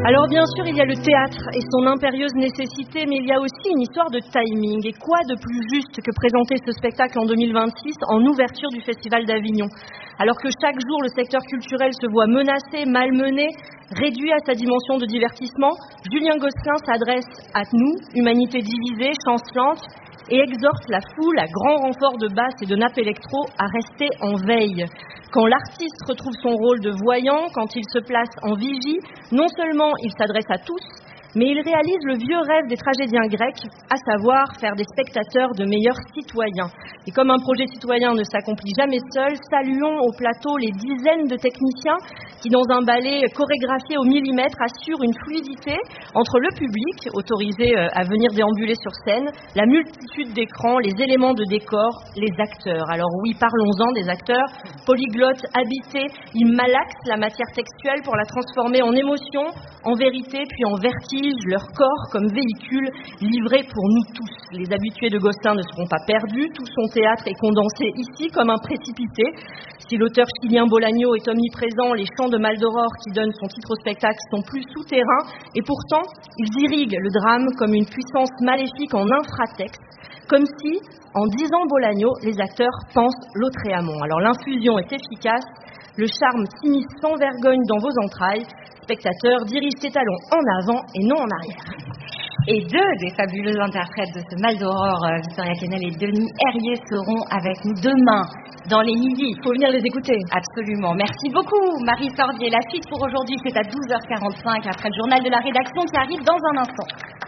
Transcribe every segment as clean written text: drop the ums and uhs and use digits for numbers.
Alors bien sûr, il y a le théâtre et son impérieuse nécessité, mais il y a aussi une histoire de timing. Et quoi de plus juste que présenter ce spectacle en 2026 en ouverture du Festival d'Avignon? Alors que chaque jour, le secteur culturel se voit menacé, malmené, réduit à sa dimension de divertissement, Julien Gosselin s'adresse à nous, humanité divisée, chancelante, et exhorte la foule à grand renfort de basses et de nappes électro à rester en veille. Quand l'artiste retrouve son rôle de voyant, quand il se place en vigie, non seulement il s'adresse à tous, mais il réalise le vieux rêve des tragédiens grecs, à savoir faire des spectateurs de meilleurs citoyens. Et comme un projet citoyen ne s'accomplit jamais seul, saluons au plateau les dizaines de techniciens qui, dans un ballet chorégraphié au millimètre, assurent une fluidité entre le public, autorisé à venir déambuler sur scène, la multitude d'écrans, les éléments de décor, les acteurs. Alors oui, parlons-en des acteurs, polyglottes, habités, ils malaxent la matière textuelle pour la transformer en émotion, en vérité, puis en vertige, leur corps comme véhicule livré pour nous tous. Les habitués de Gosselin ne seront pas perdus, tout son théâtre est condensé ici comme un précipité. Si l'auteur chilien Bolaño est omniprésent, les chants de Maldoror qui donnent son titre au spectacle sont plus souterrains, et pourtant, ils irriguent le drame comme une puissance maléfique en infratexte, comme si, en disant Bolaño, les acteurs pensent Lautréamont. Alors l'infusion est efficace, le charme s'immisce sans vergogne dans vos entrailles. Spectateurs, dirige tes talons en avant et non en arrière. Et deux des fabuleux interprètes de ce Maldoror, Victoria Kennel et Denis Herrier, seront avec nous demain dans les midis. Il faut venir les écouter. Absolument. Merci beaucoup, Marie Sordier. La suite pour aujourd'hui, c'est à 12h45 après le journal de la rédaction qui arrive dans un instant.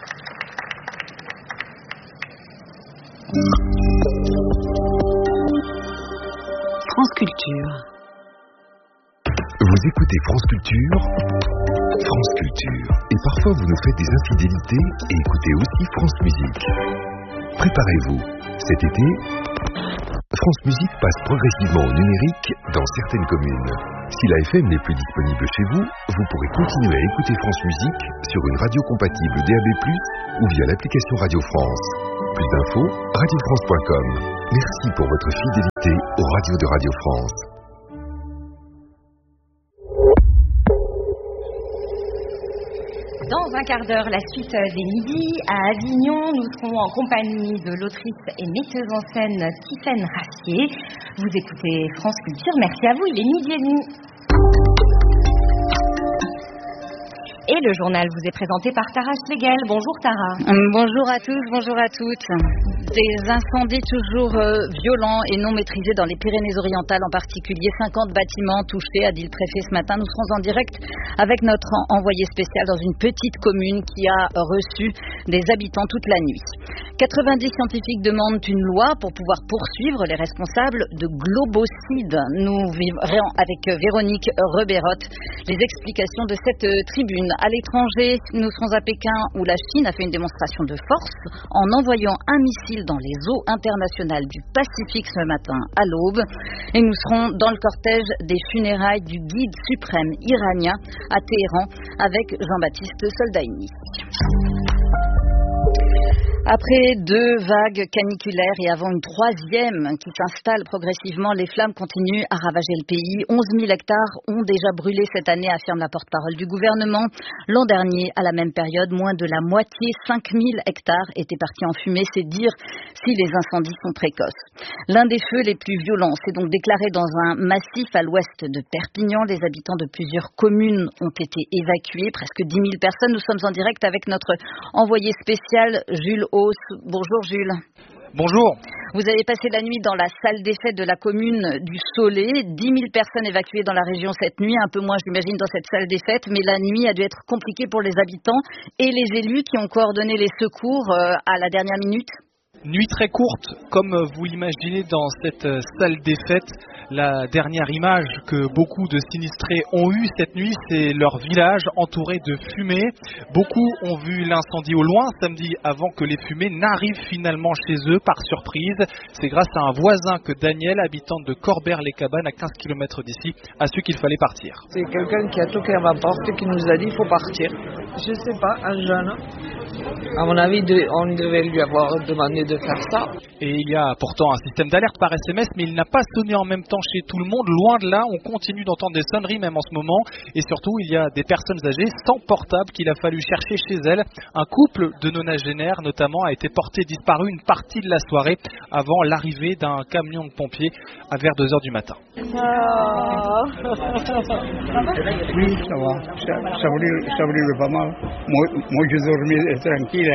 France Culture. Vous écoutez France Culture, France Culture. Et parfois vous nous faites des infidélités et écoutez aussi France Musique. Préparez-vous, cet été, France Musique passe progressivement au numérique dans certaines communes. Si la FM n'est plus disponible chez vous, vous pourrez continuer à écouter France Musique sur une radio compatible DAB+, ou via l'application Radio France. Plus d'infos, radiofrance.com. Merci pour votre fidélité aux radios de Radio France. Dans un quart d'heure, la suite des midis à Avignon. Nous serons en compagnie de l'autrice et metteuse en scène Tiffaine Rassier. Vous écoutez France Culture. Merci à vous. Il est midi et demi. Et le journal vous est présenté par Tara Schlegel. Bonjour Tara. Bonjour à tous, bonjour à toutes. Des incendies toujours violents et non maîtrisés dans les Pyrénées-Orientales, en particulier 50 bâtiments touchés, a dit le préfet ce matin. Nous serons en direct avec notre envoyé spécial dans une petite commune qui a reçu des habitants toute la nuit. 90 scientifiques demandent une loi pour pouvoir poursuivre les responsables de globocide. Nous verrons avec Véronique Reberotte les explications de cette tribune. À l'étranger, nous serons à Pékin où la Chine a fait une démonstration de force en envoyant un missile dans les eaux internationales du Pacifique ce matin à l'aube. Et nous serons dans le cortège des funérailles du guide suprême iranien à Téhéran avec Jean-Baptiste Soldaini. Après 2 vagues caniculaires et avant une 3e qui s'installe progressivement, les flammes continuent à ravager le pays. 11 000 hectares ont déjà brûlé cette année, affirme la porte-parole du gouvernement. L'an dernier, à la même période, moins de la moitié, 5 000 hectares, étaient partis en fumée. C'est dire si les incendies sont précoces. L'un des feux les plus violents s'est donc déclaré dans un massif à l'ouest de Perpignan. Les habitants de plusieurs communes ont été évacués, presque 10 000 personnes. Nous sommes en direct avec notre envoyé spécial, Jules Hauss. Bonjour Jules. Bonjour. Vous avez passé la nuit dans la salle des fêtes de la commune du Soleil. 10 000 personnes évacuées dans la région cette nuit, un peu moins j'imagine dans cette salle des fêtes, mais la nuit a dû être compliquée pour les habitants et les élus qui ont coordonné les secours à la dernière minute. Nuit très courte, comme vous l'imaginez dans cette salle des fêtes. La dernière image que beaucoup de sinistrés ont eue cette nuit, c'est leur village entouré de fumée. Beaucoup ont vu l'incendie au loin samedi avant que les fumées n'arrivent finalement chez eux par surprise. C'est grâce à un voisin que Daniel, habitant de Corbert-les-Cabanes à 15 km d'ici, a su qu'il fallait partir. C'est quelqu'un qui a toqué à ma porte et qui nous a dit qu'il faut partir. Je sais pas, un jeune. À mon avis, on devait lui avoir demandé de faire ça. Et il y a pourtant un système d'alerte par SMS, mais il n'a pas sonné en même temps chez tout le monde. Loin de là, on continue d'entendre des sonneries même en ce moment. Et surtout, il y a des personnes âgées sans portable qu'il a fallu chercher chez elles. Un couple de nonagénaires, notamment, a été porté disparu une partie de la soirée avant l'arrivée d'un camion de pompiers à vers 2h du matin. Oui, ça va. Ça brûle pas mal. Moi je dormais tranquille.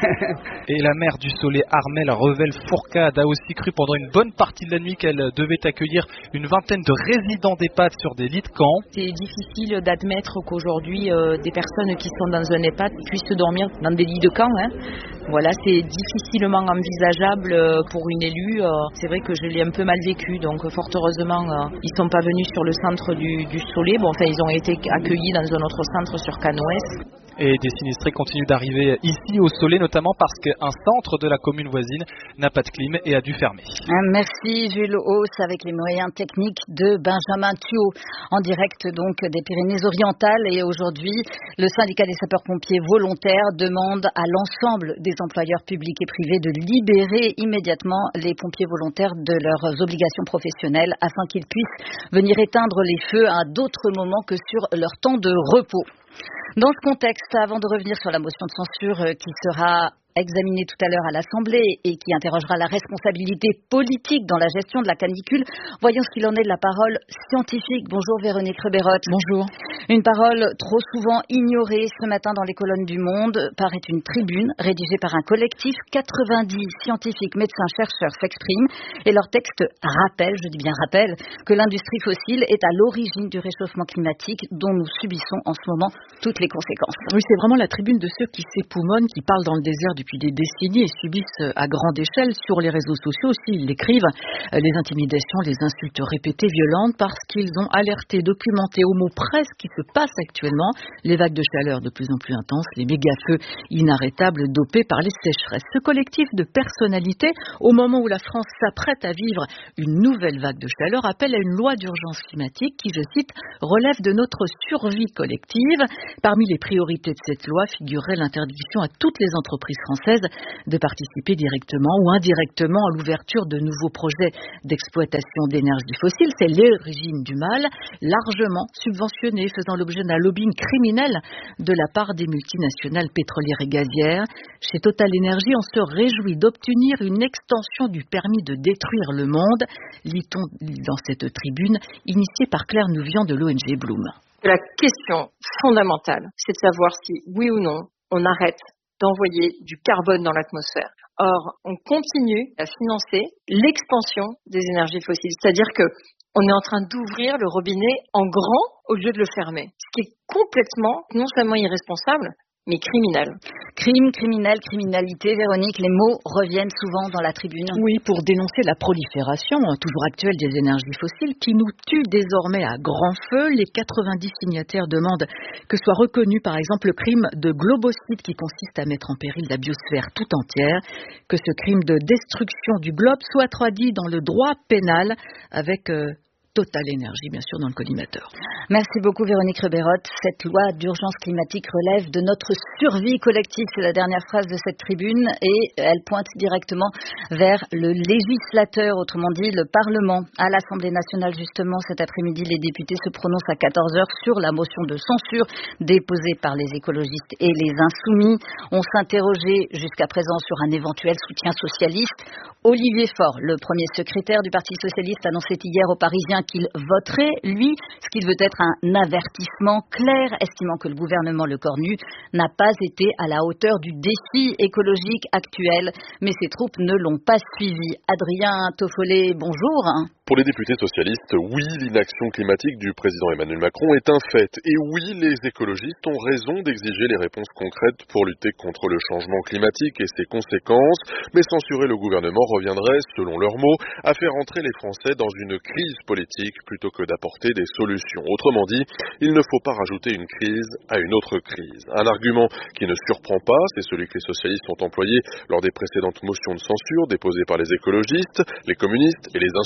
Et la maire du Soleil, Armelle Revel-Fourcade, a aussi cru pendant une bonne partie de la nuit qu'elle devait accueillir une vingtaine de résidents d'EHPAD sur des lits de camp. C'est difficile d'admettre qu'aujourd'hui des personnes qui sont dans un EHPAD puissent dormir dans des lits de camp. Voilà, c'est difficilement envisageable pour une élue. C'est vrai que je l'ai un peu mal vécu, donc fort heureusement, ils ne sont pas venus sur le centre du Soleil. Bon, enfin, ils ont été accueillis dans un autre centre sur Cannes-Ouest. Et des sinistrés continuent d'arriver ici au Soleil, notamment parce qu'un centre de la commune voisine n'a pas de clim et a dû fermer. Merci Jules Hauss avec les moyens techniques de Benjamin Thuot. En direct donc des Pyrénées-Orientales, et aujourd'hui, le syndicat des sapeurs-pompiers volontaires demande à l'ensemble des employeurs publics et privés de libérer immédiatement les pompiers volontaires de leurs obligations professionnelles afin qu'ils puissent venir éteindre les feux à d'autres moments que sur leur temps de repos. Dans ce contexte, avant de revenir sur la motion de censure qui sera examiné tout à l'heure à l'Assemblée et qui interrogera la responsabilité politique dans la gestion de la canicule, voyons ce qu'il en est de la parole scientifique. Bonjour Véronique Reberotte. Bonjour. Une parole trop souvent ignorée ce matin dans les colonnes du Monde paraît une tribune rédigée par un collectif. 90 scientifiques, médecins, chercheurs s'expriment et leur texte rappelle, je dis bien rappelle, que l'industrie fossile est à l'origine du réchauffement climatique dont nous subissons en ce moment toutes les conséquences. Oui, c'est vraiment la tribune de ceux qui s'époumonnent, qui parlent dans le désert depuis des décennies et subissent à grande échelle sur les réseaux sociaux aussi, ils l'écrivent, les intimidations, les insultes répétées, violentes, parce qu'ils ont alerté, documenté au mot près ce qui se passe actuellement, les vagues de chaleur de plus en plus intenses, les méga-feux inarrêtables dopés par les sécheresses. Ce collectif de personnalités, au moment où la France s'apprête à vivre une nouvelle vague de chaleur, appelle à une loi d'urgence climatique qui, je cite, relève de notre survie collective. Parmi les priorités de cette loi figurerait l'interdiction à toutes les entreprises françaises de participer directement ou indirectement à l'ouverture de nouveaux projets d'exploitation d'énergie fossile. C'est l'origine du mal, largement subventionné, faisant l'objet d'un lobbying criminel de la part des multinationales pétrolières et gazières. Chez Total Energy, on se réjouit d'obtenir une extension du permis de détruire le monde, lit-on dans cette tribune initiée par Claire Nouvian de l'ONG Bloom. La question fondamentale, c'est de savoir si, oui ou non, on arrête d'envoyer du carbone dans l'atmosphère. Or, on continue à financer l'expansion des énergies fossiles. C'est-à-dire que on est en train d'ouvrir le robinet en grand au lieu de le fermer. Ce qui est complètement, non seulement irresponsable, mais criminel. Crime, criminel, criminalité, Véronique, les mots reviennent souvent dans la tribune. Oui, pour dénoncer la prolifération toujours actuelle des énergies fossiles qui nous tuent désormais à grand feu. Les 90 signataires demandent que soit reconnu par exemple le crime de globocide qui consiste à mettre en péril la biosphère tout entière, que ce crime de destruction du globe soit traduit dans le droit pénal avec Total Energy, bien sûr, dans le collimateur. Merci beaucoup, Véronique Reberotte. Cette loi d'urgence climatique relève de notre survie collective. C'est la dernière phrase de cette tribune et elle pointe directement vers le législateur, autrement dit le Parlement. À l'Assemblée nationale, justement, cet après-midi, les députés se prononcent à 14h sur la motion de censure déposée par les écologistes et les insoumis. On s'interrogeait jusqu'à présent sur un éventuel soutien socialiste. Olivier Faure, le premier secrétaire du Parti socialiste, annonçait hier aux Parisiens qu'il voterait, lui, ce qu'il veut être un avertissement clair, estimant que le gouvernement Le Cornu n'a pas été à la hauteur du défi écologique actuel, mais ses troupes ne l'ont pas suivi. Adrien Toffolé, bonjour. Pour les députés socialistes, oui, l'inaction climatique du président Emmanuel Macron est un fait. Et oui, les écologistes ont raison d'exiger les réponses concrètes pour lutter contre le changement climatique et ses conséquences. Mais censurer le gouvernement reviendrait, selon leurs mots, à faire entrer les Français dans une crise politique plutôt que d'apporter des solutions. Autrement dit, il ne faut pas rajouter une crise à une autre crise. Un argument qui ne surprend pas, c'est celui que les socialistes ont employé lors des précédentes motions de censure déposées par les écologistes, les communistes et les insoumis.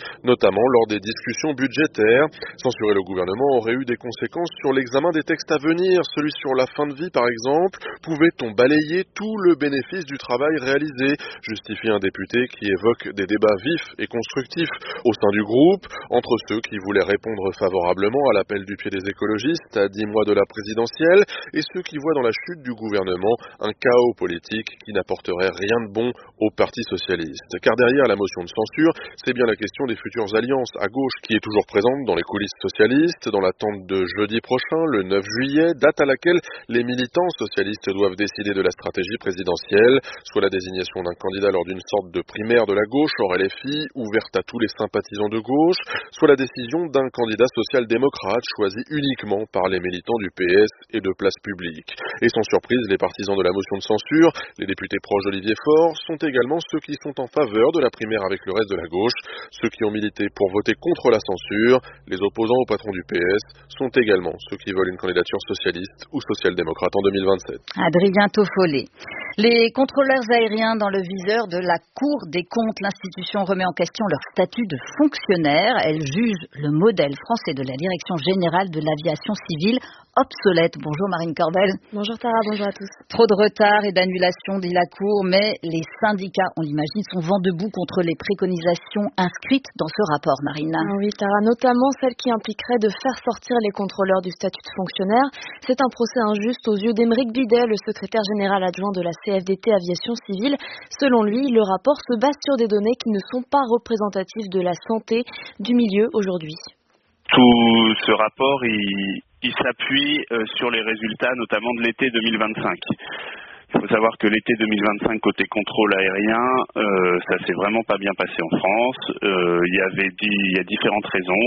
notamment lors des discussions budgétaires. Censurer le gouvernement aurait eu des conséquences sur l'examen des textes à venir, celui sur la fin de vie par exemple. Pouvait-on balayer tout le bénéfice du travail réalisé, justifie un député qui évoque des débats vifs et constructifs au sein du groupe, entre ceux qui voulaient répondre favorablement à l'appel du pied des écologistes à 10 mois de la présidentielle et ceux qui voient dans la chute du gouvernement un chaos politique qui n'apporterait rien de bon au Parti socialiste. Car derrière la motion de censure, c'est bien la question des futures alliances à gauche qui est toujours présente dans les coulisses socialistes, dans l'attente de jeudi prochain, le 9 juillet, date à laquelle les militants socialistes doivent décider de la stratégie présidentielle, soit la désignation d'un candidat lors d'une sorte de primaire de la gauche hors LFI, ouverte à tous les sympathisants de gauche, soit la décision d'un candidat social-démocrate choisi uniquement par les militants du PS et de Place Publique. Et sans surprise, les partisans de la motion de censure, les députés proches d'Olivier Faure, sont également ceux qui sont en faveur de la primaire avec le reste de la gauche, ceux qui ont milité pour voter contre la censure, les opposants au patron du PS, sont également ceux qui veulent une candidature socialiste ou social-démocrate en 2027. Adrien Toffolé. Les contrôleurs aériens dans le viseur de la Cour des comptes. L'institution remet en question leur statut de fonctionnaire. Elle juge le modèle français de la Direction générale de l'aviation civile obsolète. Bonjour Marine Corbel. Bonjour Tara, bonjour à tous. Trop de retard et d'annulation, dit la Cour, mais les syndicats, on l'imagine, sont vent debout contre les préconisations inscrites dans ce rapport, Marine. Oui Tara, notamment celle qui impliquerait de faire sortir les contrôleurs du statut de fonctionnaire. C'est un procès injuste aux yeux d'Aymeric Bidet, le secrétaire général adjoint de la CFDT Aviation Civile. Selon lui, le rapport se base sur des données qui ne sont pas représentatives de la santé du milieu aujourd'hui. Tout ce rapport, il s'appuie sur les résultats notamment de l'été 2025. Il faut savoir que l'été 2025 côté contrôle aérien, ça s'est vraiment pas bien passé en France. Il y a différentes raisons,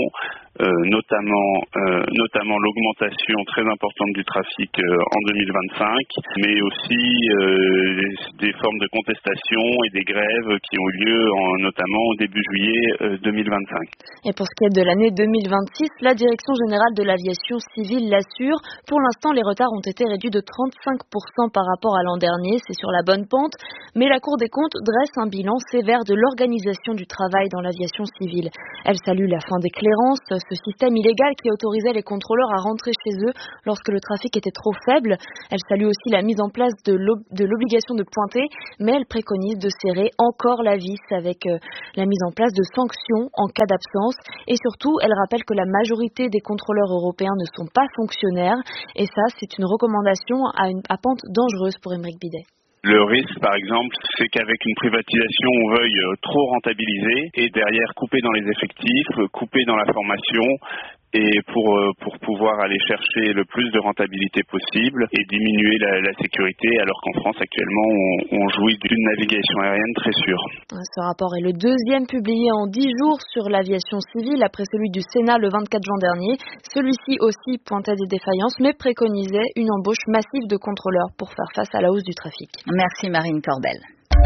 notamment l'augmentation très importante du trafic en 2025, mais aussi des formes de contestation et des grèves qui ont eu lieu notamment au début juillet 2025. Et pour ce qui est de l'année 2026, la Direction générale de l'aviation civile l'assure. Pour l'instant, les retards ont été réduits de 35% par rapport à l'an dernier. C'est sur la bonne pente. Mais la Cour des comptes dresse un bilan sévère de l'organisation du travail dans l'aviation civile. Elle salue la fin des clairances, ce système illégal qui autorisait les contrôleurs à rentrer chez eux lorsque le trafic était trop faible. Elle salue aussi la mise en place de l'obligation de pointer, mais elle préconise de serrer encore la vis avec la mise en place de sanctions en cas d'absence. Et surtout, elle rappelle que la majorité des contrôleurs européens ne sont pas fonctionnaires. Et ça, c'est une recommandation à pente dangereuse pour Aymeric Bidet. Le risque, par exemple, c'est qu'avec une privatisation, on veuille trop rentabiliser et derrière couper dans les effectifs, couper dans la formation et pour pouvoir aller chercher le plus de rentabilité possible et diminuer la sécurité, alors qu'en France, actuellement, on jouit d'une navigation aérienne très sûre. Ce rapport est le deuxième publié en 10 jours sur l'aviation civile, après celui du Sénat le 24 juin dernier. Celui-ci aussi pointait des défaillances, mais préconisait une embauche massive de contrôleurs pour faire face à la hausse du trafic. Merci Marine Corbel.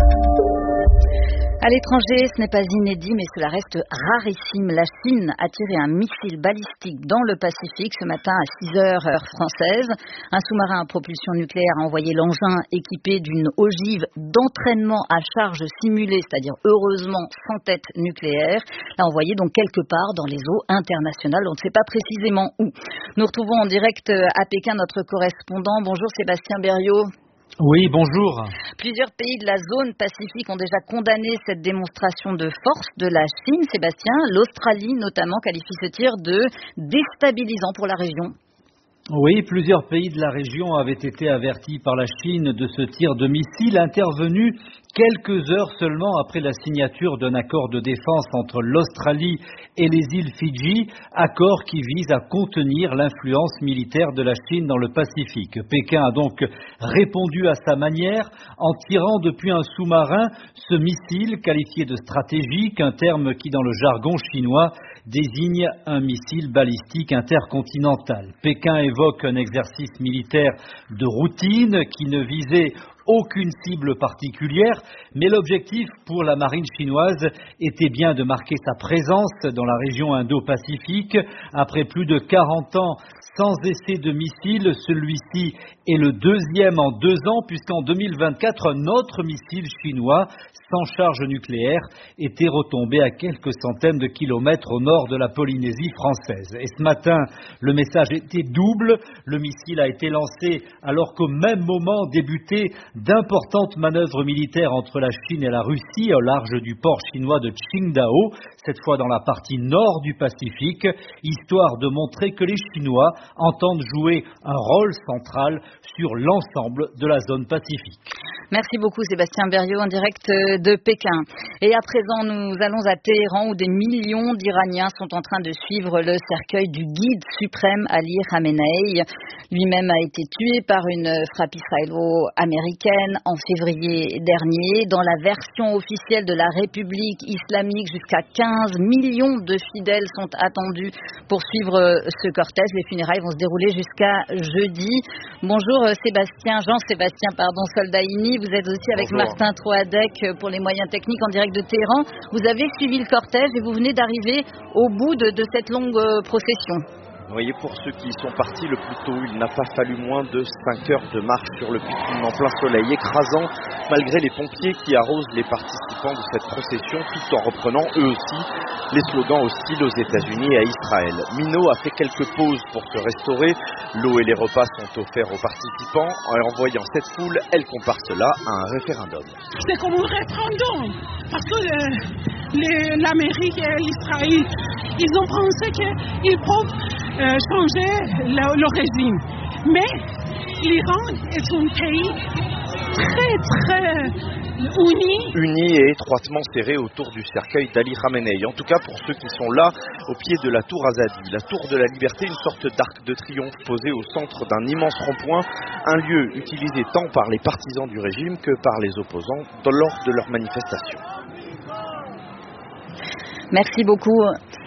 À l'étranger, ce n'est pas inédit, mais cela reste rarissime. La Chine a tiré un missile balistique dans le Pacifique ce matin à 6 heures heure française. Un sous-marin à propulsion nucléaire a envoyé l'engin équipé d'une ogive d'entraînement à charge simulée, c'est-à-dire heureusement sans tête nucléaire. L'a envoyé donc quelque part dans les eaux internationales. On ne sait pas précisément où. Nous retrouvons en direct à Pékin notre correspondant. Bonjour Sébastien Berriot. Oui, bonjour. Plusieurs pays de la zone Pacifique ont déjà condamné cette démonstration de force de la Chine. Sébastien, l'Australie notamment qualifie ce tir de déstabilisant pour la région. Oui, plusieurs pays de la région avaient été avertis par la Chine de ce tir de missile intervenu quelques heures seulement après la signature d'un accord de défense entre l'Australie et les îles Fidji, accord qui vise à contenir l'influence militaire de la Chine dans le Pacifique. Pékin a donc répondu à sa manière en tirant depuis un sous-marin ce missile qualifié de stratégique, un terme qui dans le jargon chinois désigne un missile balistique intercontinental. Pékin évoque un exercice militaire de routine qui ne visait aucune cible particulière, mais l'objectif pour la marine chinoise était bien de marquer sa présence dans la région Indo-Pacifique. Après plus de 40 ans sans essai de missile, celui-ci est le deuxième en 2 ans, puisqu'en 2024, un autre missile chinois sans charge nucléaire était retombé à quelques centaines de kilomètres au nord de la Polynésie française. Et ce matin, le message était double. Le missile a été lancé alors qu'au même moment débutaient d'importantes manœuvres militaires entre la Chine et la Russie au large du port chinois de Qingdao, cette fois dans la partie nord du Pacifique, histoire de montrer que les Chinois entendent jouer un rôle central sur l'ensemble de la zone Pacifique. Merci beaucoup Sébastien Berriot en direct de Pékin. Et à présent, nous allons à Téhéran où des millions d'Iraniens sont en train de suivre le cercueil du guide suprême Ali Khamenei. Lui-même a été tué par une frappe israélo-américaine en février dernier. Dans la version officielle de la République islamique, jusqu'à 15 millions de fidèles sont attendus pour suivre ce cortège. Les funérailles vont se dérouler jusqu'à jeudi. Bonjour Jean-Sébastien Soldaini. Vous êtes aussi avec Martin Troadec pour les moyens techniques en direct de Téhéran. Vous avez suivi le cortège et vous venez d'arriver au bout de cette longue procession. Vous voyez, pour ceux qui sont partis le plus tôt, il n'a pas fallu moins de 5 heures de marche sur le bitume en plein soleil écrasant, malgré les pompiers qui arrosent les participants de cette procession, tout en reprenant eux aussi les slogans hostiles aux États-Unis et à Israël. Minot a fait quelques pauses pour se restaurer. L'eau et les repas sont offerts aux participants. En voyant cette foule, elle compare cela à un référendum. C'est comme un référendum, parce que l'Amérique et l'Israël, ils ont pensé qu'ils peuvent changer le régime. Mais l'Iran est un pays très uni et étroitement serré autour du cercueil d'Ali Khamenei. En tout cas pour ceux qui sont là au pied de la tour Azadi, la tour de la liberté, une sorte d'arc de triomphe posé au centre d'un immense rond-point, un lieu utilisé tant par les partisans du régime que par les opposants lors de leurs manifestations. Merci beaucoup.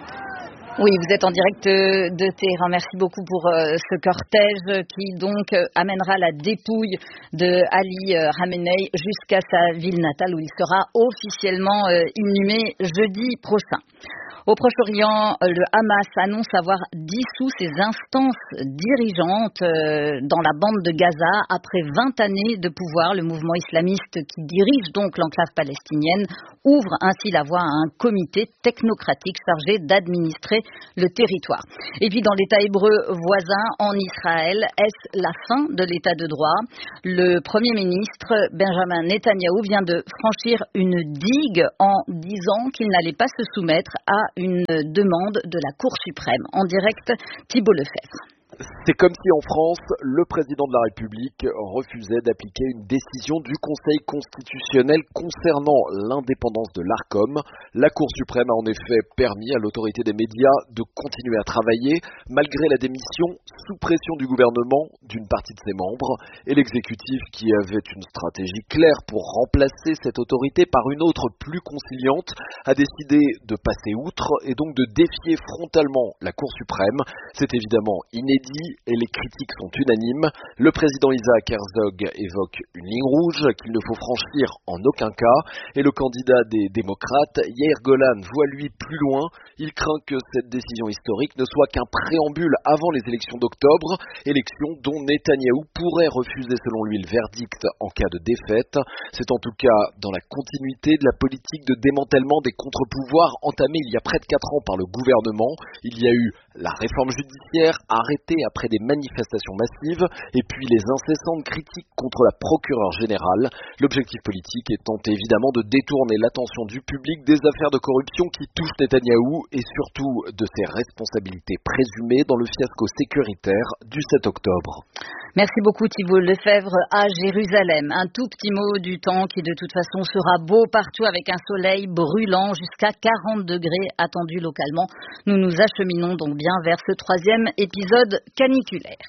Oui, vous êtes en direct de Téhéran. Merci beaucoup pour ce cortège qui donc amènera la dépouille de Ali Khamenei jusqu'à sa ville natale où il sera officiellement inhumé jeudi prochain. Au Proche-Orient, le Hamas annonce avoir dissous ses instances dirigeantes dans la bande de Gaza après 20 années de pouvoir. Le mouvement islamiste qui dirige donc l'enclave palestinienne ouvre ainsi la voie à un comité technocratique chargé d'administrer le territoire. Et puis dans l'État hébreu voisin, en Israël, est-ce la fin de l'État de droit? Le Premier ministre Benjamin Netanyahou vient de franchir une digue en disant qu'il n'allait pas se soumettre à une demande de la Cour suprême. En direct, Thibault Lefebvre. C'est comme si en France, le président de la République refusait d'appliquer une décision du Conseil constitutionnel concernant l'indépendance de l'Arcom. La Cour suprême a en effet permis à l'autorité des médias de continuer à travailler malgré la démission sous pression du gouvernement d'une partie de ses membres. Et l'exécutif, qui avait une stratégie claire pour remplacer cette autorité par une autre plus conciliante, a décidé de passer outre et donc de défier frontalement la Cour suprême. C'est évidemment inédit et les critiques sont unanimes. Le président Isaac Herzog évoque une ligne rouge qu'il ne faut franchir en aucun cas. Et le candidat des démocrates, Yair Golan, voit lui plus loin. Il craint que cette décision historique ne soit qu'un préambule avant les élections d'octobre, élections dont Netanyahou pourrait refuser selon lui le verdict en cas de défaite. C'est en tout cas dans la continuité de la politique de démantèlement des contre-pouvoirs entamée il y a près de 4 ans par le gouvernement. Il y a eu la réforme judiciaire arrêtée après des manifestations massives et puis les incessantes critiques contre la procureure générale. L'objectif politique étant évidemment de détourner l'attention du public des affaires de corruption qui touchent Netanyahou et surtout de ses responsabilités présumées dans le fiasco sécuritaire du 7 octobre. Merci beaucoup Thibault Lefebvre à Jérusalem. Un tout petit mot du temps qui de toute façon sera beau partout avec un soleil brûlant jusqu'à 40 degrés attendus localement. Nous nous acheminons donc bien vers ce 3e épisode caniculaire.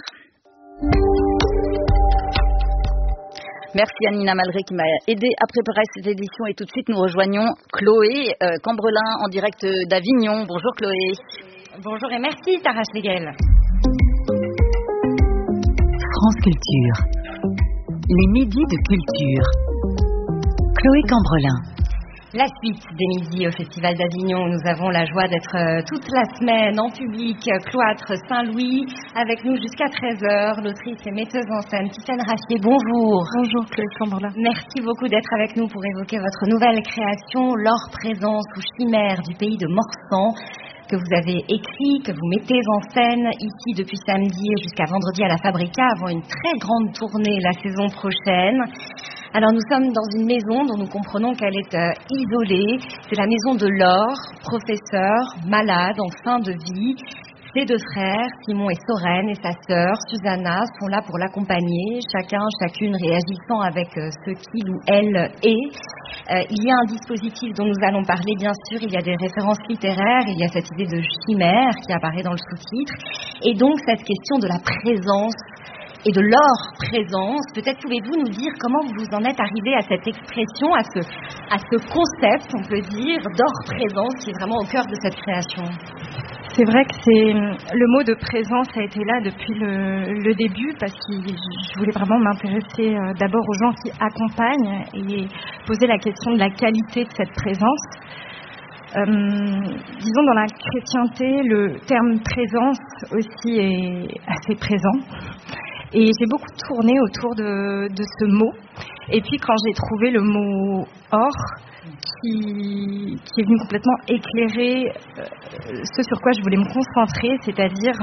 Merci à Nina Malgré qui m'a aidé à préparer cette édition et tout de suite nous rejoignons Chloé Cambrelin en direct d'Avignon. Bonjour Chloé. Bonjour et merci Sarah Schlegel. France Culture. Les midis de culture. Chloé Cambrelin. La suite des midis au Festival d'Avignon. Nous avons la joie d'être toute la semaine en public, cloître Saint-Louis, avec nous jusqu'à 13h, l'autrice et metteuse en scène Tiffaine Raffier. Bonjour. Bonjour Chloé Cambrelin. Merci beaucoup d'être avec nous pour évoquer votre nouvelle création, L'or présence ou chimère du pays de Morsan, que vous avez écrit, que vous mettez en scène ici depuis samedi jusqu'à vendredi à la Fabrica, avant une très grande tournée la saison prochaine. Alors nous sommes dans une maison dont nous comprenons qu'elle est isolée. C'est la maison de Laure, professeur, malade, en fin de vie. Ses deux frères, Simon et Sorène, et sa sœur, Susanna, sont là pour l'accompagner, chacune réagissant avec ce qu'il ou elle est. Il y a un dispositif dont nous allons parler, bien sûr, il y a des références littéraires, il y a cette idée de chimère qui apparaît dans le sous-titre, et donc cette question de la présence et de leur présence. Peut-être pouvez-vous nous dire comment vous en êtes arrivé à cette expression, à ce concept, on peut dire, d'or-présence qui est vraiment au cœur de cette création. C'est vrai que le mot de présence a été là depuis le début, parce que je voulais vraiment m'intéresser d'abord aux gens qui accompagnent et poser la question de la qualité de cette présence. Disons, dans la chrétienté, le terme présence aussi est assez présent. Et j'ai beaucoup tourné autour de ce mot. Et puis quand j'ai trouvé le mot or, qui est venu complètement éclairer ce sur quoi je voulais me concentrer, c'est-à-dire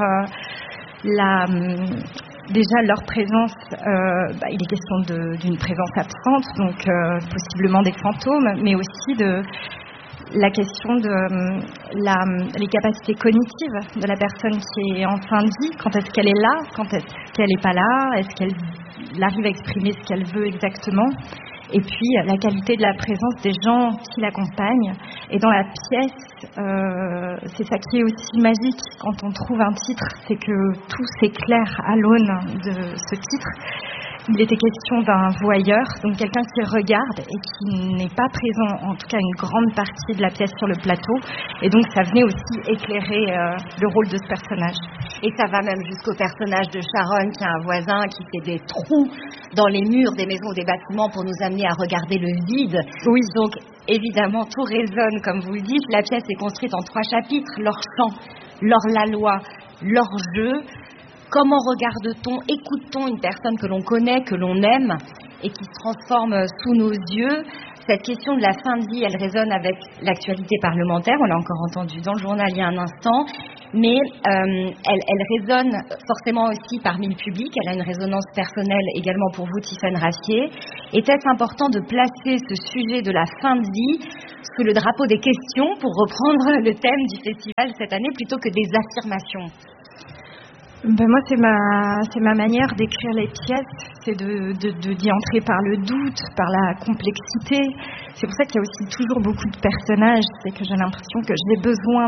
déjà leur présence, il est question d'une présence absente, donc possiblement des fantômes, mais aussi de la question de les capacités cognitives de la personne qui est en fin de vie. Quand est-ce qu'elle est là? Quand est-ce qu'elle n'est pas là? Est-ce qu'elle arrive à exprimer ce qu'elle veut exactement? Et puis la qualité de la présence des gens qui l'accompagnent. Et dans la pièce, c'est ça qui est aussi magique quand on trouve un titre, c'est que tout s'éclaire à l'aune de ce titre. Il était question d'un voyeur, donc quelqu'un qui regarde et qui n'est pas présent, en tout cas une grande partie de la pièce sur le plateau. Et donc ça venait aussi éclairer le rôle de ce personnage. Et ça va même jusqu'au personnage de Sharon, qui a un voisin qui fait des trous dans les murs des maisons, des bâtiments, pour nous amener à regarder le vide. Oui, donc évidemment tout résonne, comme vous le dites. La pièce est construite en 3 chapitres, leur chant, leur la loi, leur jeu. Comment regarde-t-on, écoute-t-on une personne que l'on connaît, que l'on aime et qui se transforme sous nos yeux? Cette question de la fin de vie, elle résonne avec l'actualité parlementaire, on l'a encore entendu dans le journal il y a un instant, mais elle résonne forcément aussi parmi le public, elle a une résonance personnelle également pour vous, Tiffaine Raffier. Était-ce important de placer ce sujet de la fin de vie sous le drapeau des questions, pour reprendre le thème du festival cette année, plutôt que des affirmations? Moi, c'est ma manière d'écrire les pièces, c'est d'y entrer par le doute, par la complexité. C'est pour ça qu'il y a aussi toujours beaucoup de personnages, c'est que j'ai l'impression que j'ai besoin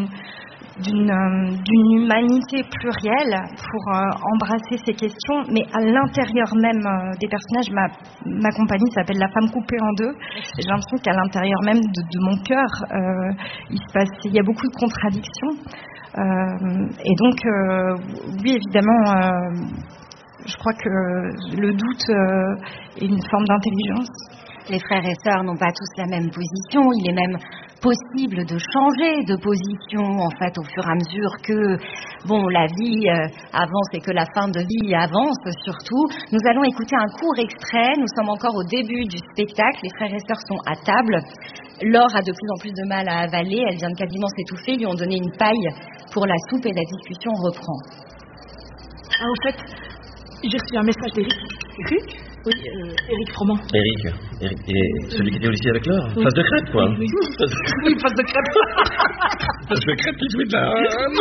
d'une humanité plurielle pour embrasser ces questions, mais à l'intérieur même des personnages. Ma compagnie s'appelle La femme coupée en deux, et j'ai l'impression qu'à l'intérieur même de mon cœur, il y a beaucoup de contradictions. Et donc, oui, évidemment, je crois que le doute est une forme d'intelligence. Les frères et sœurs n'ont pas tous la même position. Il est même possible de changer de position, en fait, au fur et à mesure que, la vie avance et que la fin de vie avance, surtout. Nous allons écouter un court extrait. Nous sommes encore au début du spectacle. Les frères et sœurs sont à table. Laure a de plus en plus de mal à avaler. Elle vient de quasiment s'étouffer. Ils lui ont donné une paille pour la soupe et la discussion reprend. Ah, au fait, j'ai reçu un message d'Éric. Éric? Oui, Éric Froment. Éric, et celui qui était au lycée avec Laure. Oui. Face de crêpe, quoi. Oui, face de crêpe. Face de crêpe qui jouait de la...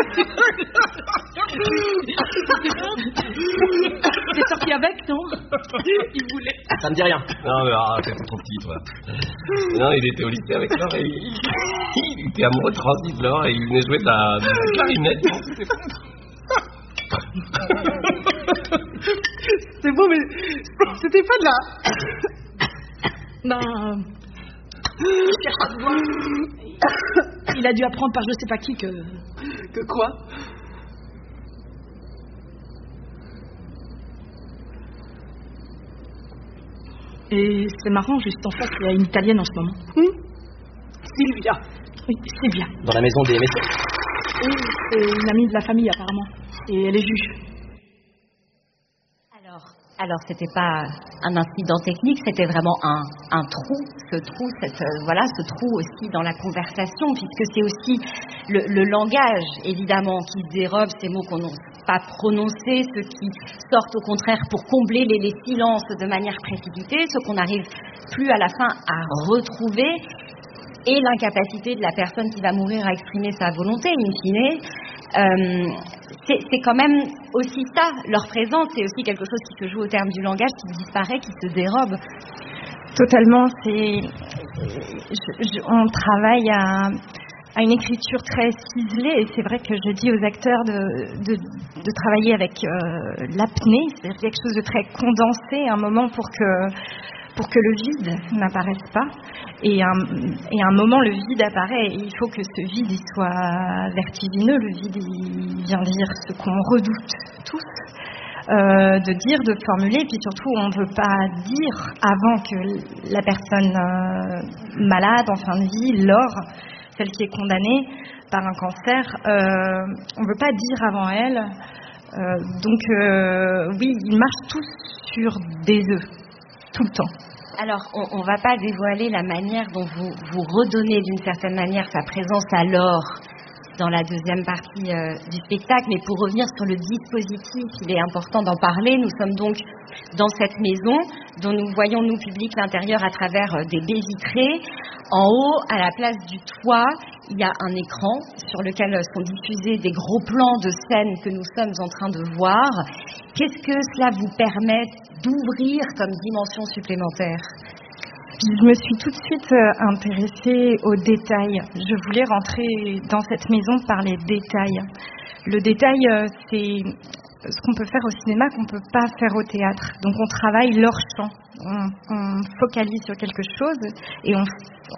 T'es sorti avec, non? Il voulait... Ça me dit rien. Non, mais t'es trop petit, toi. Non, il était au lycée avec Laure et il était amoureux de Francis, Laure, et il venait jouer de la clarinette. C'est beau, mais c'était pas de la... Je cherche à te voir. Il a dû apprendre par je sais pas qui que quoi. Et c'est marrant, juste en face, il y a une Italienne en ce moment. Sylvia. Oui, Sylvia. Dans la maison des médecins. Oui, c'est une amie de la famille apparemment. Et elle est juge. Alors, c'était pas un incident technique, c'était vraiment un trou, ce trou aussi dans la conversation, puisque c'est aussi le langage, évidemment, qui dérobe ces mots qu'on n'ose pas prononcer, ceux qui sortent au contraire pour combler les silences de manière précipitée, ceux qu'on n'arrive plus à la fin à retrouver, et l'incapacité de la personne qui va mourir à exprimer sa volonté, in fine. C'est quand même aussi ça, leur présence, c'est aussi quelque chose qui se joue au terme du langage, qui disparaît, qui se dérobe. Totalement, on travaille à une écriture très ciselée, et c'est vrai que je dis aux acteurs de travailler avec l'apnée, c'est-à-dire quelque chose de très condensé, un moment pour que le vide n'apparaisse pas. Et à un moment, le vide apparaît, et il faut que ce vide il soit vertigineux. Le vide, il vient dire ce qu'on redoute tous, de dire, de formuler, et puis surtout, on ne veut pas dire avant que la personne malade, en fin de vie, Laure, celle qui est condamnée par un cancer, on ne veut pas dire avant elle. Donc, oui, ils marchent tous sur des œufs, tout le temps. Alors, on ne va pas dévoiler la manière dont vous redonnez d'une certaine manière sa présence à Laure dans la deuxième partie du spectacle, mais pour revenir sur le dispositif, il est important d'en parler. Nous sommes donc dans cette maison dont nous voyons, nous, public, l'intérieur à travers des baies vitrées. En haut, à la place du toit, il y a un écran sur lequel sont diffusés des gros plans de scènes que nous sommes en train de voir. Qu'est-ce que cela vous permet d'ouvrir comme dimension supplémentaire ? Je me suis tout de suite intéressée aux détails. Je voulais rentrer dans cette maison par les détails. Le détail, c'est ce qu'on peut faire au cinéma qu'on ne peut pas faire au théâtre. Donc on travaille leur champ. On focalise sur quelque chose et on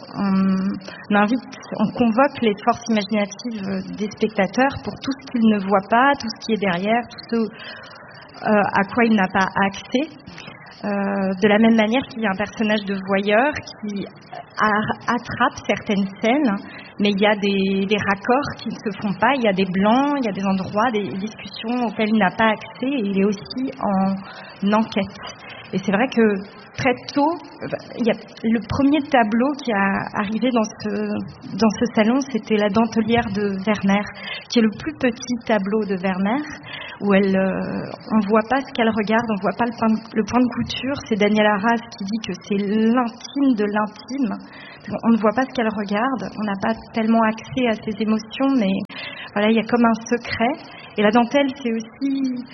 convoque les forces imaginatives des spectateurs pour tout ce qu'ils ne voient pas, tout ce qui est derrière, tout ce à quoi il n'a pas accès. De la même manière qu'il y a un personnage de voyeur qui attrape certaines scènes, mais il y a des raccords qui ne se font pas, il y a des blancs, il y a des endroits, des discussions auxquelles il n'a pas accès, et il est aussi en enquête. Et c'est vrai que très tôt, il y a le premier tableau qui a arrivé dans ce salon, c'était La Dentelière de Vermeer, qui est le plus petit tableau de Vermeer, où on ne voit pas ce qu'elle regarde, on ne voit pas le point de couture. C'est Daniel Arras qui dit que c'est l'intime de l'intime. On ne voit pas ce qu'elle regarde, on n'a pas tellement accès à ses émotions, mais voilà, il y a comme un secret. Et la dentelle, c'est aussi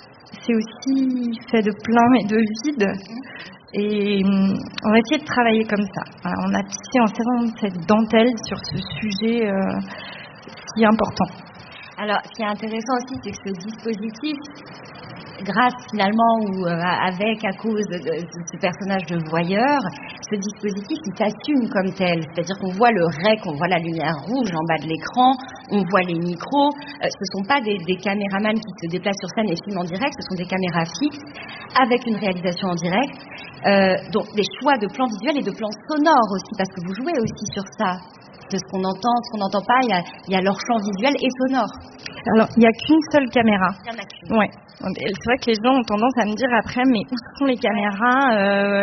fait de plein et de vide. Et on va essayer de travailler comme ça. Voilà, on a tissé en serrant cette dentelle sur ce sujet si important. Alors, ce qui est intéressant aussi, c'est que ce dispositif, grâce finalement ou à cause de ce personnage de voyeur, ce dispositif, il s'assume comme tel. C'est-à-dire qu'on voit le rec, on voit la lumière rouge en bas de l'écran, on voit les micros. Ce ne sont pas des caméramans qui se déplacent sur scène et filment en direct, ce sont des caméras fixes avec une réalisation en direct. Donc des choix de plans visuels et de plans sonores aussi, parce que vous jouez aussi sur ça. De ce qu'on entend, ce qu'on n'entend pas, il y a leur champ visuel et sonore. Alors, il n'y a qu'une seule caméra. Il y en a qu'une. Ouais. C'est vrai que les gens ont tendance à me dire après, mais où sont les caméras ?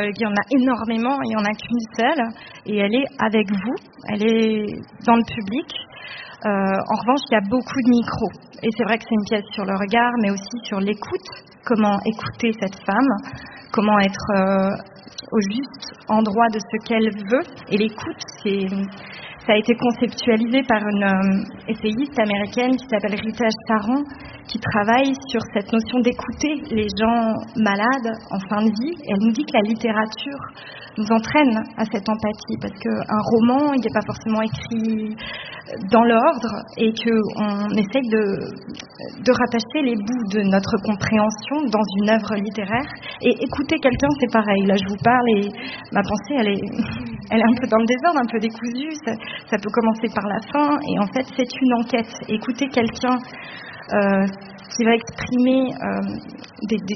Il y en a énormément, il n'y en a qu'une seule. Et elle est avec vous, elle est dans le public. En revanche, il y a beaucoup de micros. Et c'est vrai que c'est une pièce sur le regard, mais aussi sur l'écoute. Comment écouter cette femme ? Comment être au juste endroit de ce qu'elle veut ? Et l'écoute, ça a été conceptualisé par une essayiste américaine qui s'appelle Rita Charon, qui travaille sur cette notion d'écouter les gens malades en fin de vie. Et elle nous dit que la littérature nous entraîne à cette empathie, parce qu'un roman, il n'est pas forcément écrit dans l'ordre, et qu'on essaye de rattacher les bouts de notre compréhension dans une œuvre littéraire. Et écouter quelqu'un, c'est pareil. Là, je vous parle et ma pensée, elle est un peu dans le désordre, un peu décousue. Ça peut commencer par la fin, et en fait, c'est une enquête. Écouter quelqu'un qui va exprimer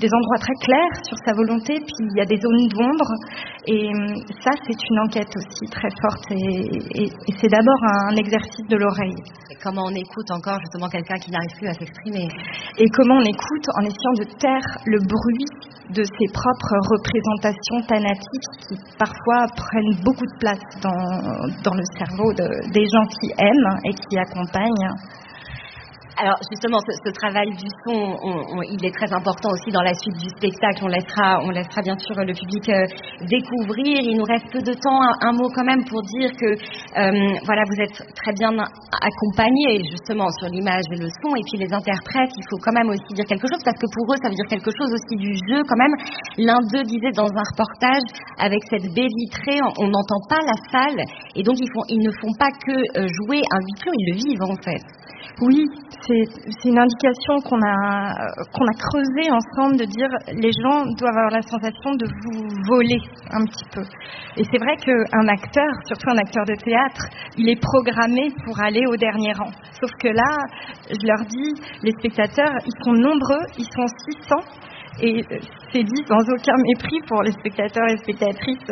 des endroits très clairs sur sa volonté, puis il y a des zones d'ombre. Et ça, c'est une enquête aussi très forte. Et c'est d'abord un exercice de l'oreille. Et comment on écoute encore justement quelqu'un qui n'arrive plus à s'exprimer. Et comment on écoute en essayant de taire le bruit de ses propres représentations thanatiques qui parfois prennent beaucoup de place dans le cerveau des gens qui aiment et qui accompagnent. Alors justement, ce travail du son, il est très important aussi dans la suite du spectacle. On laissera bien sûr le public découvrir. Il nous reste peu de temps. Un mot quand même pour dire que voilà, vous êtes très bien accompagnés justement sur l'image et le son. Et puis les interprètes, il faut quand même aussi dire quelque chose parce que pour eux, ça veut dire quelque chose aussi du jeu quand même. L'un d'eux disait dans un reportage, avec cette baie vitrée, on n'entend pas la salle et donc ils ne font pas que jouer un huis clos, ils le vivent en fait. Oui, c'est une indication qu'on a creusée ensemble de dire les gens doivent avoir la sensation de vous voler un petit peu. Et c'est vrai qu'un acteur, surtout un acteur de théâtre, il est programmé pour aller au dernier rang. Sauf que là, je leur dis, les spectateurs, ils sont nombreux, ils sont 600. Et c'est dit sans aucun mépris pour les spectateurs et spectatrices.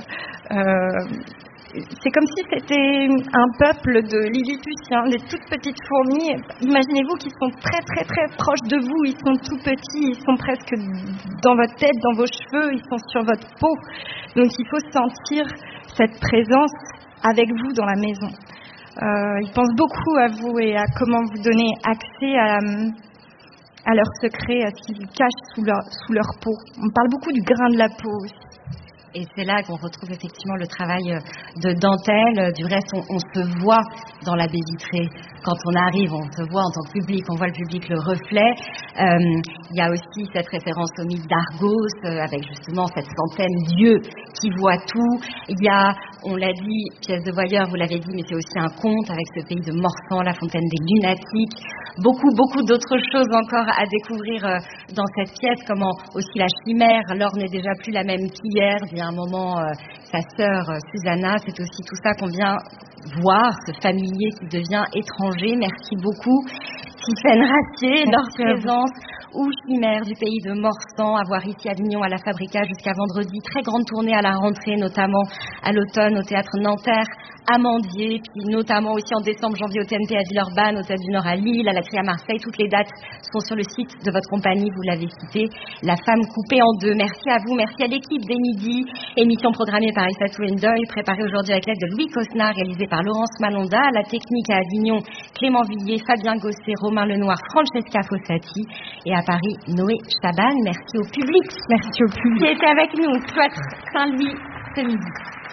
C'est comme si c'était un peuple de Lilliputiens, des toutes petites fourmis. Imaginez-vous qu'ils sont très très très proches de vous, ils sont tout petits, ils sont presque dans votre tête, dans vos cheveux, ils sont sur votre peau. Donc il faut sentir cette présence avec vous dans la maison. Ils pensent beaucoup à vous et à comment vous donner accès à leurs secrets, à ce qu'ils cachent sous leur peau. On parle beaucoup du grain de la peau aussi. Et c'est là qu'on retrouve effectivement le travail de dentelle. Du reste, on se voit dans la baie vitrée. Quand on arrive, on se voit en tant que public, on voit le public, le reflet. Il y a aussi cette référence au mythe d'Argos, avec justement cette centaine d'yeux qui voient tout. Il y a, on l'a dit, pièce de voyeur, vous l'avez dit, mais c'est aussi un conte avec ce pays de Morsan, la fontaine des lunatiques. Beaucoup d'autres choses encore à découvrir dans cette pièce, comment aussi la chimère, l'or n'est déjà plus la même qu'hier, dit à un moment sa sœur Susanna, c'est aussi tout ça qu'on vient voir, ce familier qui devient étranger. Merci beaucoup Tiffaine Ratier, leur présence, ou chimère du pays de Morsan, à voir ici à Avignon à la Fabrica jusqu'à vendredi. Très grande tournée à la rentrée, notamment à l'automne au Théâtre Nanterre, à Mandier, puis notamment aussi en décembre, janvier au TNT à Villeurbanne, au Théâtre du Nord à Lille, à la Crie à Marseille. Toutes les dates sont sur le site de votre compagnie, vous l'avez cité, La Femme coupée en deux. Merci à vous, merci à l'équipe des Midis, émission programmée par Aïssatou Ndoye, préparée aujourd'hui avec l'aide de Louis Cosnard, réalisée par Laurence Malonda, à la technique à Avignon, Clément Villiers, Fabien Gosset, Romain Lenoir, Francesca Fossati, et à Paris, Noé Chaban. Merci au public. Merci au public. Qui était avec nous, Cloître Saint-Louis, ce midi.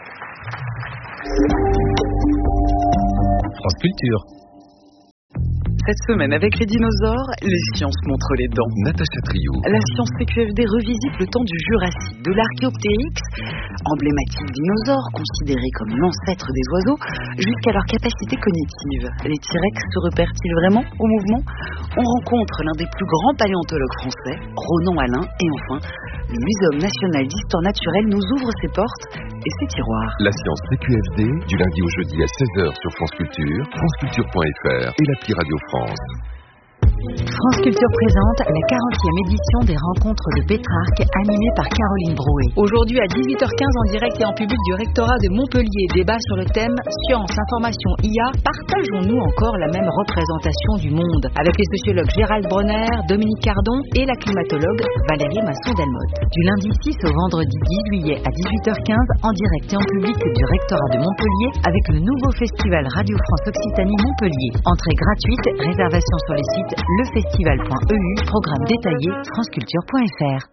France Culture. Cette semaine, avec les dinosaures, les sciences montrent les dents. Natacha Trio. La science CQFD revisite le temps du Jurassique, de l'Archéoptéryx, emblématique dinosaure considéré comme l'ancêtre des oiseaux, jusqu'à leur capacité cognitive. Les T-Rex se repèrent-ils vraiment au mouvement? On rencontre l'un des plus grands paléontologues français, Ronan Alain, et enfin, le Muséum national d'histoire naturelle nous ouvre ses portes et ses tiroirs. La science CQFD, du lundi au jeudi à 16h sur France Culture, franceculture.fr et l'appli Radio France. France Culture présente la 40e édition des Rencontres de Pétrarque, animée par Caroline Brouet. Aujourd'hui à 18h15 en direct et en public du rectorat de Montpellier, débat sur le thème Science, Information, IA, partageons-nous encore la même représentation du monde? Avec les sociologues Gérald Bronner, Dominique Cardon et la climatologue Valérie Masson-Delmotte. Du lundi 6 au vendredi 10 juillet à 18h15 en direct et en public du rectorat de Montpellier avec le nouveau festival Radio France Occitanie Montpellier. Entrée gratuite, réservation sur les sites lefestival.eu, programme détaillé franceculture.fr.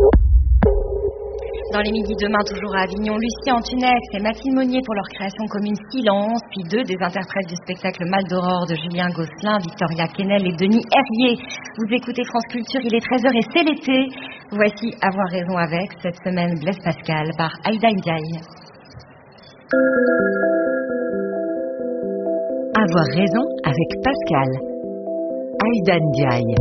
Dans les midis demain, toujours à Avignon, Lucie Antunex et Mathilde Monnier pour leur création commune Silence, puis deux des interprètes du spectacle Mal d'Aurore de Julien Gosselin, Victoria Kennel et Denis Herrier. Vous écoutez France Culture, il est 13h et c'est l'été. Voici Avoir raison avec, cette semaine Blaise Pascal par Aïda Ndiaye. Avoir raison avec Pascal. Aïda Ndiaye.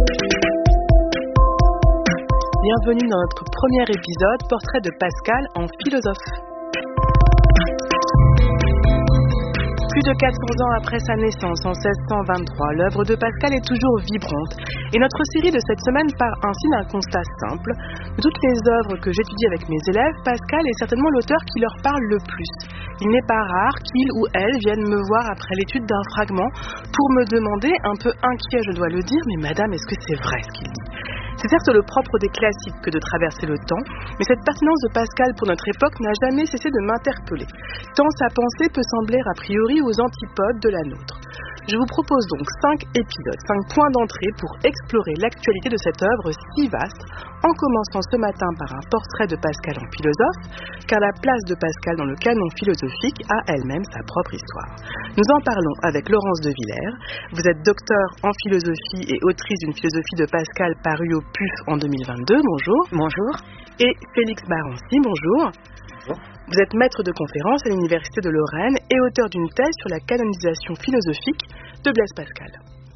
Bienvenue dans notre premier épisode, portrait de Pascal en philosophe. Plus de 400 ans après sa naissance en 1623, l'œuvre de Pascal est toujours vibrante. Et notre série de cette semaine part ainsi d'un constat simple. De toutes les œuvres que j'étudie avec mes élèves, Pascal est certainement l'auteur qui leur parle le plus. Il n'est pas rare qu'il ou elle vienne me voir après l'étude d'un fragment pour me demander, un peu inquiet je dois le dire, mais madame, est-ce que c'est vrai ce qu'il dit ? C'est certes le propre des classiques que de traverser le temps, mais cette pertinence de Pascal pour notre époque n'a jamais cessé de m'interpeller, tant sa pensée peut sembler a priori aux antipodes de la nôtre. Je vous propose donc 5 épisodes, 5 points d'entrée pour explorer l'actualité de cette œuvre si vaste, en commençant ce matin par un portrait de Pascal en philosophe, car la place de Pascal dans le canon philosophique a elle-même sa propre histoire. Nous en parlons avec Laurence de Villers. Vous êtes docteur en philosophie et autrice d'une philosophie de Pascal parue au PUF en 2022. Bonjour. Bonjour. Et Félix Barancy, bonjour. Bonjour. Vous êtes maître de conférence à l'Université de Lorraine et auteur d'une thèse sur la canonisation philosophique de Blaise Pascal.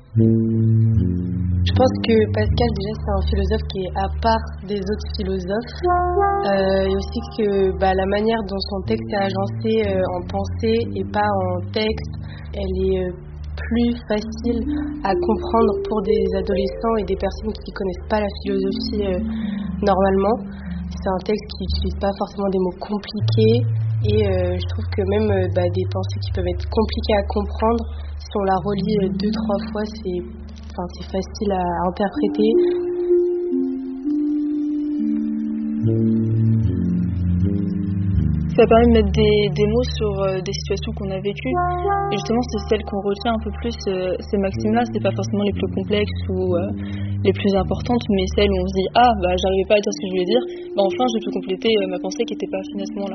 Je pense que Pascal, déjà, c'est un philosophe qui est à part des autres philosophes. Et aussi que la manière dont son texte est agencé en pensée et pas en texte, elle est plus facile à comprendre pour des adolescents et des personnes qui ne connaissent pas la philosophie normalement. C'est un texte qui n'utilise pas forcément des mots compliqués et je trouve que même des pensées qui peuvent être compliquées à comprendre, si on la relit 2-3 fois, c'est facile à interpréter. Ça permet de mettre des mots sur des situations qu'on a vécues. Et justement, c'est celles qu'on retient un peu plus, ces maximes-là. C'est pas forcément les plus complexes ou les plus importantes, mais celles où on se dit « Ah, j'arrivais pas à dire ce que je voulais dire. Enfin, j'ai pu compléter ma pensée qui n'était pas finie à ce moment-là. »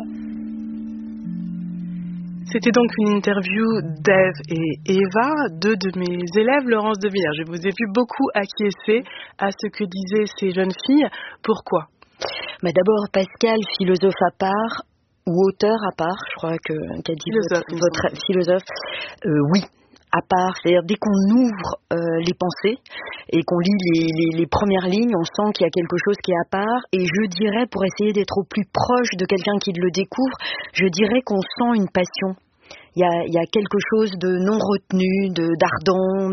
C'était donc une interview d'Ève et Eva, 2 de mes élèves, Laurence de Villers. Je vous ai vu beaucoup acquiescer à ce que disaient ces jeunes filles. Pourquoi ? D'abord, Pascal, philosophe à part, ou auteur à part, je crois qu'a dit votre philosophe, oui, à part. C'est-à-dire dès qu'on ouvre les pensées et qu'on lit les premières lignes, on sent qu'il y a quelque chose qui est à part. Et je dirais, pour essayer d'être au plus proche de quelqu'un qui le découvre, je dirais qu'on sent une passion. Il y a quelque chose de non retenu, d'ardent,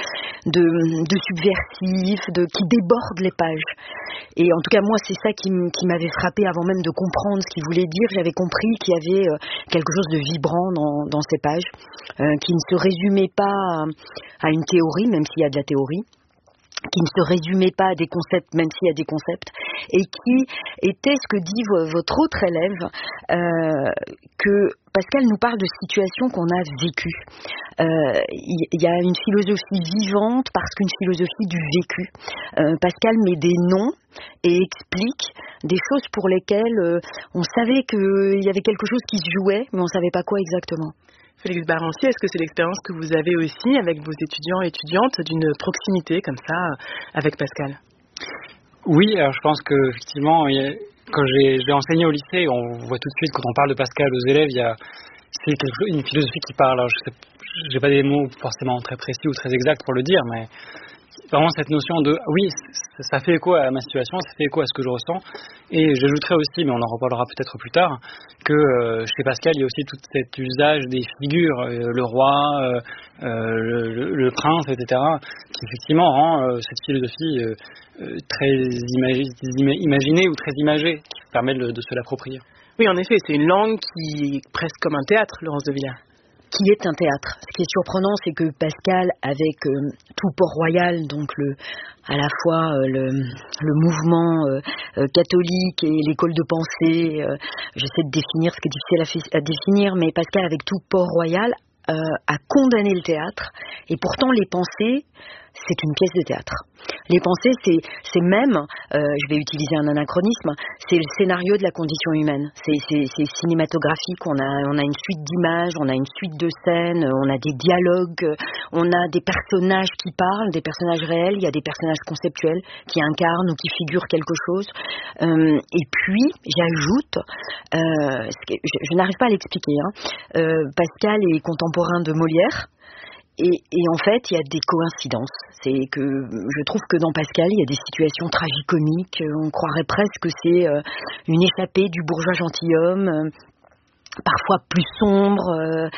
de subversif, qui déborde les pages. Et en tout cas, moi, c'est ça qui m'avait frappé avant même de comprendre ce qu'il voulait dire. J'avais compris qu'il y avait quelque chose de vibrant dans ces pages, qui ne se résumait pas à une théorie, même s'il y a de la théorie, qui ne se résumait pas à des concepts, même s'il y a des concepts, et qui était ce que dit votre autre élève, que Pascal nous parle de situations qu'on a vécues. Il y a une philosophie vivante parce qu'une philosophie du vécu. Pascal met des noms et explique des choses pour lesquelles on savait qu'il y avait quelque chose qui se jouait, mais on ne savait pas quoi exactement. Félix Barancy, est-ce que c'est l'expérience que vous avez aussi avec vos étudiants et étudiantes d'une proximité comme ça avec Pascal ? Oui, alors je pense qu'effectivement, quand j'ai enseigné au lycée, on voit tout de suite quand on parle de Pascal aux élèves, c'est une philosophie qui parle. Alors j'ai pas des mots forcément très précis ou très exacts pour le dire, mais vraiment cette notion de oui, ça fait écho à ma situation, ça fait écho à ce que je ressens. Et j'ajouterais aussi, mais on en reparlera peut-être plus tard, que chez Pascal il y a aussi tout cet usage des figures, le roi, le prince, etc., qui effectivement rend cette philosophie très imaginée ou très imagée, qui permet de se l'approprier. Oui, en effet, c'est une langue qui est presque comme un théâtre, Laurence de Villers. Qui est un théâtre. Ce qui est surprenant, c'est que Pascal, avec tout Port-Royal, donc à la fois le mouvement catholique et l'école de pensée, j'essaie de définir ce qui est difficile à définir, mais Pascal, avec tout Port-Royal, a condamné le théâtre, et pourtant les pensées, c'est une pièce de théâtre. Les pensées, c'est même, je vais utiliser un anachronisme, c'est le scénario de la condition humaine. C'est cinématographique, on a une suite d'images, on a une suite de scènes, on a des dialogues, on a des personnages qui parlent, des personnages réels, il y a des personnages conceptuels qui incarnent ou qui figurent quelque chose. Et puis, j'ajoute, je n'arrive pas à l'expliquer, Pascal est contemporain de Molière. Et en fait, il y a des coïncidences. C'est que je trouve que dans Pascal, il y a des situations tragicomiques. On croirait presque que c'est une échappée du bourgeois gentilhomme parfois plus sombres.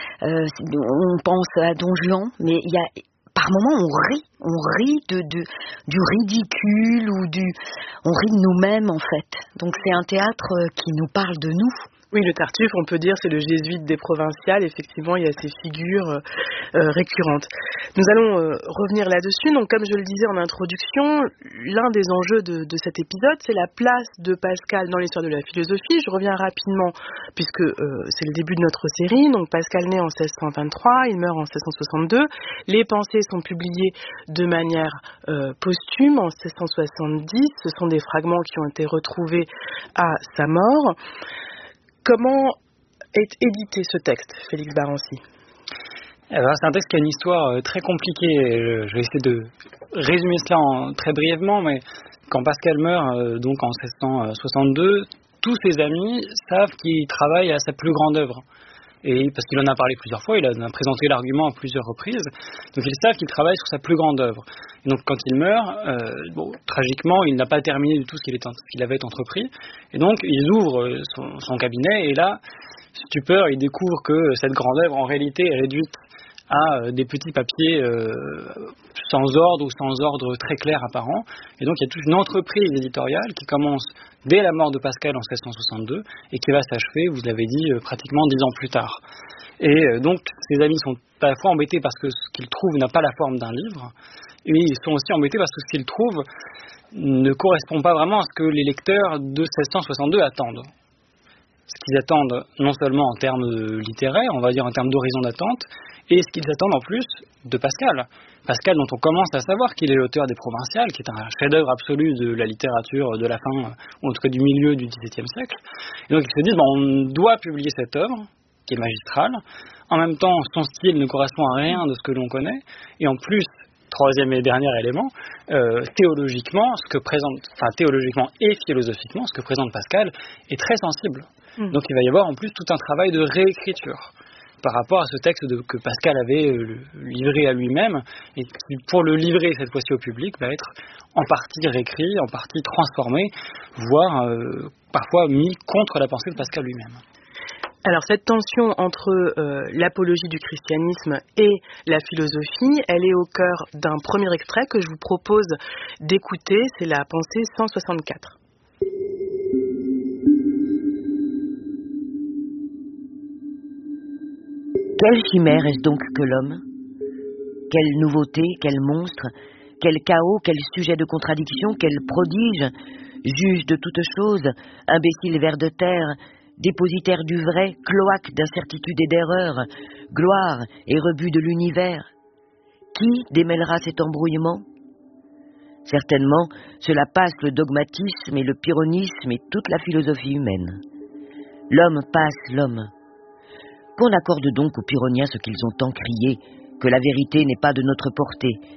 On pense à Don Juan, mais il y a par moments on rit du ridicule ou on rit de nous-mêmes en fait. Donc c'est un théâtre qui nous parle de nous. Oui, le Tartuffe, on peut dire, c'est le jésuite des provinciales. Effectivement, il y a ces figures récurrentes. Nous allons revenir là-dessus. Donc, comme je le disais en introduction, l'un des enjeux de cet épisode, c'est la place de Pascal dans l'histoire de la philosophie. Je reviens rapidement, puisque c'est le début de notre série. Donc, Pascal naît en 1623, il meurt en 1662. Les pensées sont publiées de manière posthume en 1670. Ce sont des fragments qui ont été retrouvés à sa mort. Comment est édité ce texte, Félix Barancy? Alors, c'est un texte qui a une histoire très compliquée. Je vais essayer de résumer cela très brièvement, mais quand Pascal meurt, donc en 1662, tous ses amis savent qu'il travaille à sa plus grande œuvre. Et parce qu'il en a parlé plusieurs fois, il en a présenté l'argument à plusieurs reprises, donc ils savent qu'il travaille sur sa plus grande œuvre. Et donc quand il meurt, tragiquement, il n'a pas terminé du tout ce qu'il avait entrepris, et donc ils ouvrent son cabinet, et là, stupeur, ils découvrent que cette grande œuvre, en réalité, est réduite à des petits papiers sans ordre ou sans ordre très clair apparent. Et donc il y a toute une entreprise éditoriale qui commence dès la mort de Pascal en 1662 et qui va s'achever, vous l'avez dit, pratiquement 10 ans plus tard. Et donc ses amis sont à la fois embêtés parce que ce qu'ils trouvent n'a pas la forme d'un livre, et ils sont aussi embêtés parce que ce qu'ils trouvent ne correspond pas vraiment à ce que les lecteurs de 1662 attendent. Ce qu'ils attendent non seulement en termes littéraires, on va dire en termes d'horizon d'attente, et ce qu'ils attendent en plus de Pascal. Pascal, dont on commence à savoir qu'il est l'auteur des Provinciales, qui est un chef-d'œuvre absolu de la littérature de la fin, ou en tout cas du milieu du XVIIe siècle. Et donc ils se disent, on doit publier cette œuvre, qui est magistrale. En même temps, son style ne correspond à rien de ce que l'on connaît, et en plus, troisième et dernier élément, théologiquement et philosophiquement, ce que présente Pascal est très sensible. Donc il va y avoir en plus tout un travail de réécriture par rapport à ce texte que Pascal avait livré à lui-même, et qui, pour le livrer cette fois-ci au public, va être en partie réécrit, en partie transformé, voire parfois mis contre la pensée de Pascal lui-même. Alors cette tension entre l'apologie du christianisme et la philosophie, elle est au cœur d'un premier extrait que je vous propose d'écouter, c'est la pensée 164. Quelle chimère est-ce donc que l'homme? Quelle nouveauté, quel monstre, quel chaos, quel sujet de contradiction, quel prodige, juge de toutes choses, imbécile ver de terre, dépositaire du vrai, cloaque d'incertitude et d'erreur, gloire et rebut de l'univers. Qui démêlera cet embrouillement? Certainement, cela passe le dogmatisme et le pyrrhonisme et toute la philosophie humaine. L'homme passe l'homme. Qu'on accorde donc aux pyrrhoniens ce qu'ils ont tant crié, que la vérité n'est pas de notre portée,